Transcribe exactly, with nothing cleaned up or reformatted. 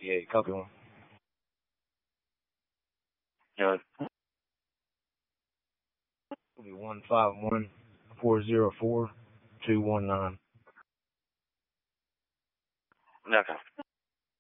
fifty-eight. Copy one. Yeah. It'll be one five one four zero four two one nine. Okay.